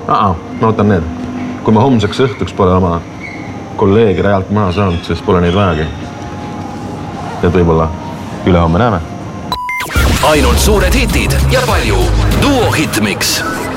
Ma võtan need. Kui ma homseks õhtuks pole oma kolleegi rajalt maha saanud, siis pole neid vajagi. Et võib-olla ülehomme näeme. Ainult suured hitid ja palju Duo Hitmix.